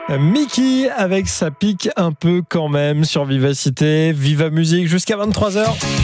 Mickey avec sa pique un peu quand même sur Vivacité. Viva Musique jusqu'à 23h.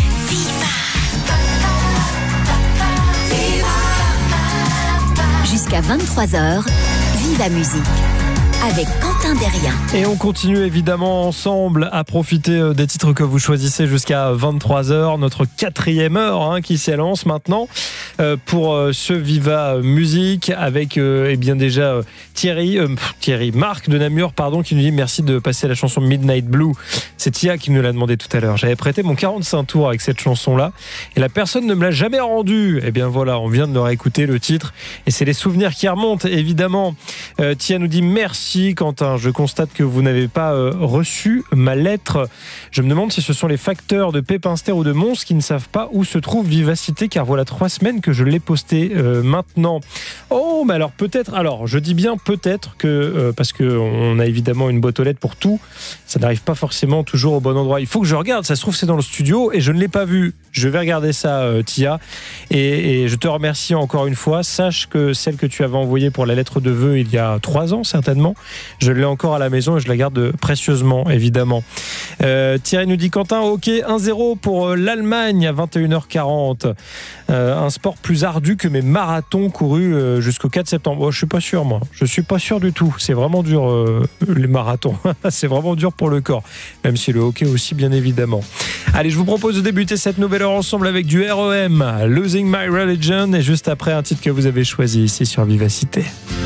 Jusqu'à 23h, Viva Musique avec Quentin Derrien. Et on continue évidemment ensemble à profiter des titres que vous choisissez jusqu'à 23h, notre 4e heure qui s'élance maintenant pour ce Viva Musique avec eh bien déjà Marc de Namur qui nous dit merci de passer la chanson Midnight Blue. C'est Tia qui nous l'a demandé tout à l'heure. J'avais prêté mon 45 tours avec cette chanson-là et la personne ne me l'a jamais rendue. Et bien voilà, on vient de leur écouter le titre et c'est les souvenirs qui remontent évidemment. Tia nous dit merci Quentin, je constate que vous n'avez pas reçu ma lettre. Je me demande si ce sont les facteurs de Pépinster ou de Mons qui ne savent pas où se trouve Vivacité, car voilà 3 semaines que je l'ai posté maintenant. Oh, mais alors peut-être, je dis bien peut-être que, parce qu'on a évidemment une boîte aux lettres pour tout, ça n'arrive pas forcément toujours au bon endroit. Il faut que je regarde, ça se trouve c'est dans le studio et je ne l'ai pas vu. Je vais regarder ça, Tia, et je te remercie encore une fois. Sache que celle que tu avais envoyée pour la lettre de vœux il y a 3 ans certainement, je l'ai encore à la maison et je la garde précieusement, évidemment. Thierry nous dit Quentin, ok, 1-0 pour l'Allemagne à 21h40. Un sport plus ardu que mes marathons courus jusqu'au 4 septembre. Je suis pas sûr, moi. Je suis pas sûr du tout. C'est vraiment dur, les marathons. C'est vraiment dur pour le corps. Même si le hockey aussi, bien évidemment. Allez, je vous propose de débuter cette nouvelle heure ensemble avec du REM, Losing My Religion, et juste après un titre que vous avez choisi ici sur Vivacité.